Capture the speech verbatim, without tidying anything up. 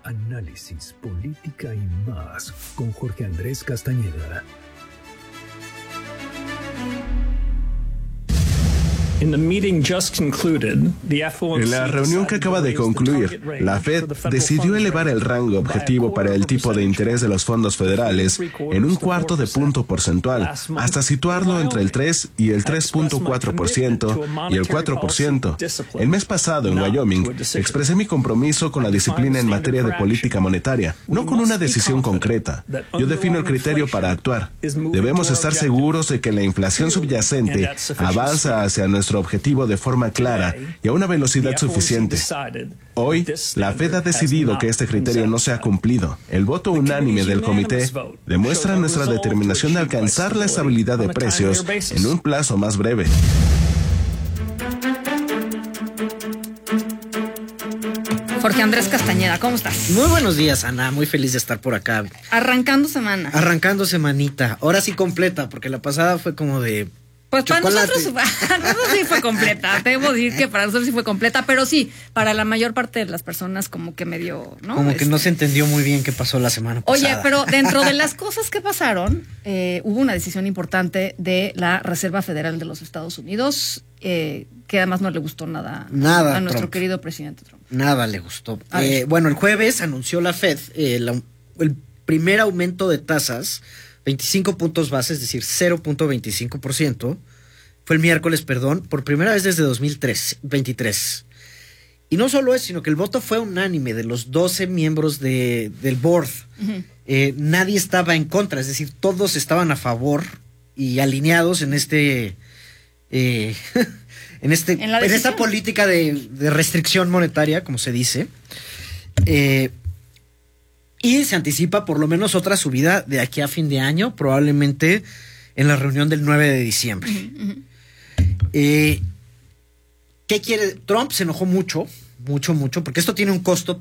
análisis, política y más con Jorge Andrés Castañeda. En la reunión que acaba de concluir, la Fed decidió elevar el rango objetivo para el tipo de interés de los fondos federales en un cuarto de punto porcentual, hasta situarlo entre el tres y el tres punto cuatro por ciento y el cuatro por ciento. El mes pasado, en Wyoming, expresé mi compromiso con la disciplina en materia de política monetaria, no con una decisión concreta. Yo defino el criterio para actuar. Debemos estar seguros de que la inflación subyacente avanza hacia nuestro objetivo de forma clara y a una velocidad suficiente. Hoy, la Fed ha decidido que este criterio no se ha cumplido. El voto unánime del comité demuestra nuestra determinación de alcanzar la estabilidad de precios en un plazo más breve. Jorge Andrés Castañeda, ¿cómo estás? Muy buenos días, Ana. Muy feliz de estar por acá. Arrancando semana. Arrancando semanita. Ahora sí completa, porque la pasada fue como de... Pues chocolate. para nosotros, para nosotros sí fue completa. Debo decir que para nosotros sí fue completa, pero sí, para la mayor parte de las personas como que medio, ¿no? Como que este... no se entendió muy bien qué pasó la semana pasada. Oye, pero dentro de las cosas que pasaron, eh, hubo una decisión importante de la Reserva Federal de los Estados Unidos, eh, que además no le gustó nada, nada a nuestro Trump. querido presidente Trump. Nada le gustó. Eh, bueno, el jueves anunció la Fed eh, la, el primer aumento de tasas, veinticinco puntos base, es decir, cero punto veinticinco por ciento. Fue el miércoles, perdón, por primera vez desde dos mil veintitrés. Y no solo eso, sino que el voto fue unánime de los doce miembros de, del board. Uh-huh. Eh, nadie estaba en contra, es decir, todos estaban a favor y alineados en este... Eh, en, este en, en esta política de, de restricción monetaria, como se dice. Eh, y se anticipa por lo menos otra subida de aquí a fin de año, probablemente en la reunión del nueve de diciembre. Uh-huh, uh-huh. Eh, ¿Qué quiere? Trump se enojó mucho, mucho, mucho, porque esto tiene un costo